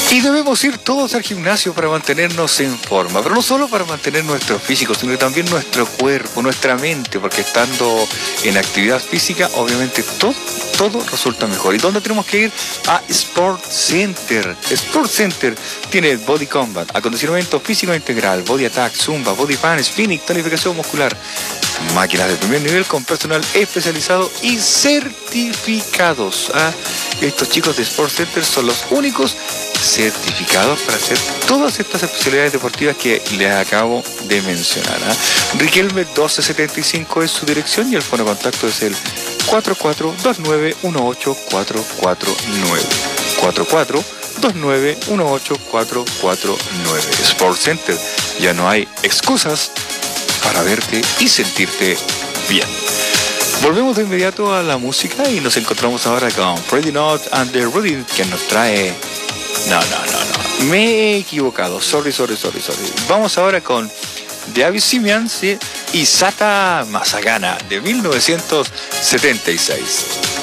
Y debemos ir todos al gimnasio para mantenernos en forma, pero no solo para mantener nuestro físico, sino también nuestro cuerpo, nuestra mente, porque estando en actividad física, obviamente todo resulta mejor. ¿Y dónde tenemos que ir? A Sport Center. Sport Center tiene Body Combat, acondicionamiento físico integral, Body Attack, Zumba, Body Fan, Spinning, tonificación muscular, máquinas de primer nivel con personal especializado y certificados. Estos chicos de Sport Center son los únicos certificados para hacer todas estas especialidades deportivas que les acabo de mencionar. Riquelme 1275 es su dirección y el fono de contacto es el 4429184449. 4429184449. Sport Center, ya no hay excusas para verte y sentirte bien. Volvemos de inmediato a la música y nos encontramos ahora con Freddie Knott and the Rhythm, que nos trae... No. Me he equivocado. Sorry. Vamos ahora con David Simian y Sata Masagana de 1976.